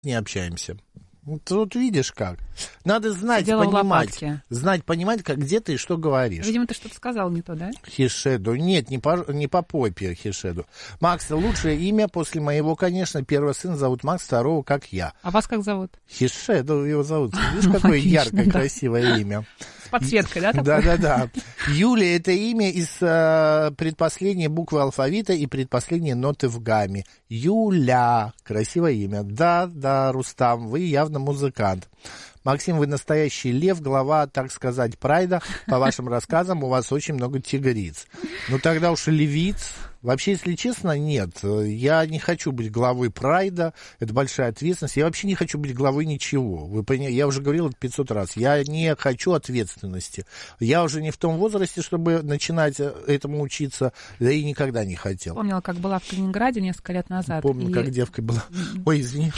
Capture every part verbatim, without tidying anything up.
не общаемся. Вот, вот видишь как. Надо знать, понимать. Знать, понимать, как, где ты и что говоришь. Видимо, ты что-то сказал не то, да? Хишеду. Нет, не по, не по попе Хишеду. Макс, лучшее имя после моего, конечно. Первый сын зовут Макс, второго как я. А вас как зовут? Хишеду его зовут. Видишь, какое яркое, красивое имя. С подсветкой, да? Да-да-да. Юлия — это имя из э, предпоследней буквы алфавита и предпоследней ноты в гамме. Юля. Красивое имя. Да-да, Рустам, вы явно музыкант. Максим, вы настоящий лев, глава, так сказать, прайда. По вашим рассказам, у вас очень много тигриц. Ну, тогда уж и левиц. Вообще, если честно, нет. Я не хочу быть главой прайда. Это большая ответственность. Я вообще не хочу быть главой ничего. Вы понимаете? Я уже говорил это пятьсот раз. Я не хочу ответственности. Я уже не в том возрасте, чтобы начинать этому учиться. Да и никогда не хотел. Помнила, как была в Калининграде несколько лет назад. Помню, и... как девкой была. Ой, извини.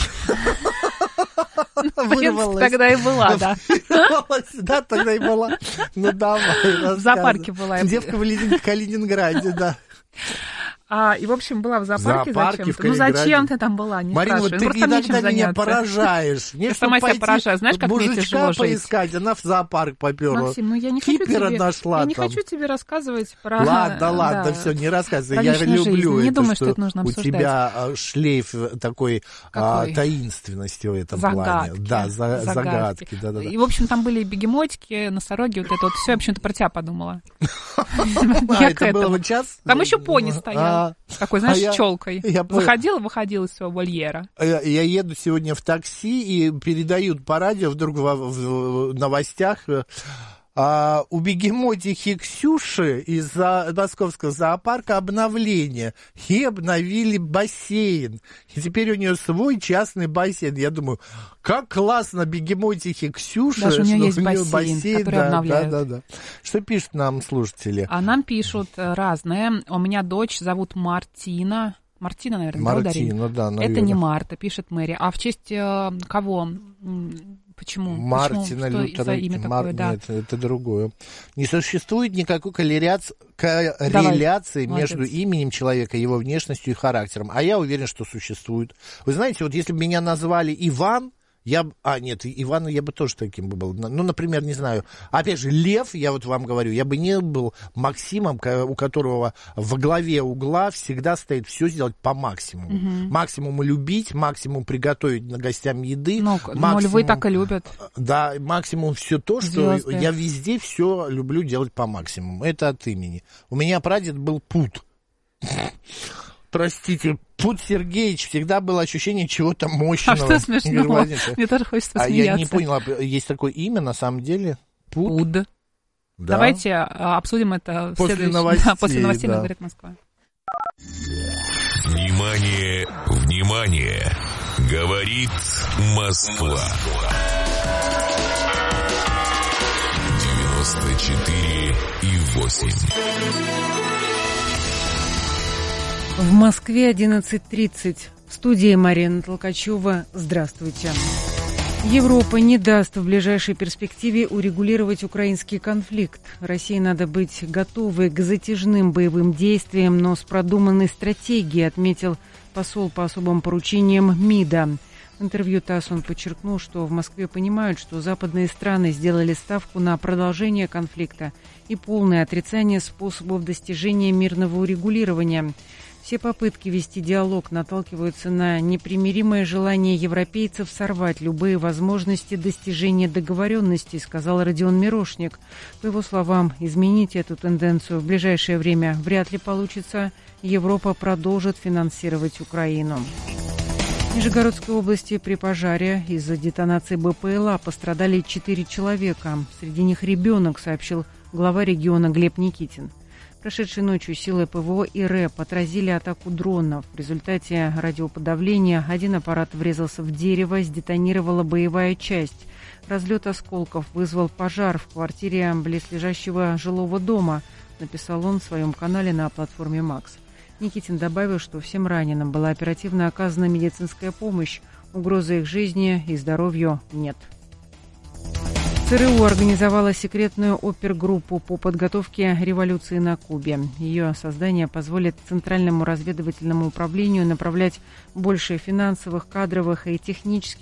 Вырвалась. Тогда и была, да. Да, тогда и была. Ну, давай. В зоопарке была. Девка в Калининграде, да. А, и, в общем, была в зоопарке, зоопарке зачем-то. Ну, зачем ты там была, не Марина, спрашивай. Вот ты иногда меня заняться. поражаешь. Мне я сама себя поражаю. Знаешь, как мне тяжело жить? Поискать, она в зоопарк поперла. Максим, ну я не хочу Кипера тебе, нашла я не там. хочу тебе рассказывать про... Ладно, ладно, да. Все, не рассказывай. Про я люблю жизнь. это, Не думаю, что, что это нужно у обсуждать. тебя шлейф такой а, таинственности в этом загадки. плане. Да, за, загадки. загадки да, да, да. И, в общем, там были бегемотики, носороги, вот это вот все. Я почему-то про тебя подумала. А, это было вот час? Там еще пони стоял. Такой, знаешь, с челкой. Заходил и выходил из своего вольера. Я, я еду сегодня в такси, и передают по радио вдруг в, в новостях... А, у бегемотихи Ксюши из московского зоопарка обновление. И обновили бассейн. И теперь у нее свой частный бассейн. Я думаю, как классно бегемотихи Ксюши. Даже у нее что есть у нее бассейн, бассейн, который да, обновляют. Да, да, да. Что пишут нам слушатели? А нам пишут разное. У меня дочь зовут Мартина. Мартина, наверное, Мартина, да, наверное. Это не Марта, пишет Мэри. А в честь э, кого? Почему? Мартина Почему? Лютера. За имя Мар... такое, да. Нет, это другое. Не существует никакой корреляции, корреляции между Молодец. Именем человека, его внешностью и характером. А я уверен, что существует. Вы знаете, вот если бы меня назвали Иван, я бы... А, нет, Иван, я бы тоже таким бы был. Ну, например, не знаю. Опять же, Лев, я вот вам говорю, я бы не был Максимом, у которого во главе угла всегда стоит все сделать по максимуму. Угу. Максимум любить, максимум приготовить гостям еды. Ну, максимум... но львы так и любят. Да, максимум все то, что Звезды. Я везде все люблю делать по максимуму. Это от имени. У меня прадед был Пут. Простите, Пут Сергеевич, всегда было ощущение чего-то мощного. А что смешного? Мне тоже хочется а смеяться. Я не поняла, есть такое имя на самом деле? Пут? Пуд. Да. Давайте обсудим это после новостей. Да, после новостей да. на «Говорит Москва». Внимание, внимание! Говорит Москва. девяносто четыре и восемь. В Москве одиннадцать тридцать. В студии Марина Толкачева. Здравствуйте. Европа не даст в ближайшей перспективе урегулировать украинский конфликт. России надо быть готовой к затяжным боевым действиям, но с продуманной стратегией, отметил посол по особым поручениям МИДа. В интервью ТАСС он подчеркнул, что в Москве понимают, что западные страны сделали ставку на продолжение конфликта и полное отрицание способов достижения мирного урегулирования. Все попытки вести диалог наталкиваются на непримиримое желание европейцев сорвать любые возможности достижения договоренности, сказал Родион Мирошник. По его словам, изменить эту тенденцию в ближайшее время вряд ли получится. Европа продолжит финансировать Украину. В Нижегородской области при пожаре из-за детонации БПЛА пострадали четыре человека. Среди них ребенок, сообщил глава региона Глеб Никитин. Прошедшей ночью силы ПВО и РЭП отразили атаку дронов. В результате радиоподавления один аппарат врезался в дерево, сдетонировала боевая часть. Разлет осколков вызвал пожар в квартире близлежащего жилого дома, написал он в своем канале на платформе «Макс». Никитин добавил, что всем раненым была оперативно оказана медицинская помощь. Угрозы их жизни и здоровью нет. ЦРУ организовала секретную опергруппу по подготовке революции на Кубе. Ее создание позволит Центральному разведывательному управлению направлять больше финансовых, кадровых и технических